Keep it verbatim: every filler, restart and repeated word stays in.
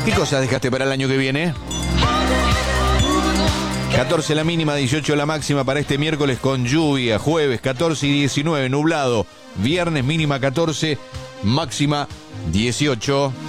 ¿Qué cosas dejaste para el año que viene? catorce la mínima, dieciocho la máxima para este miércoles con lluvia. Jueves catorce y diecinueve nublado. Viernes mínima catorce, máxima dieciocho.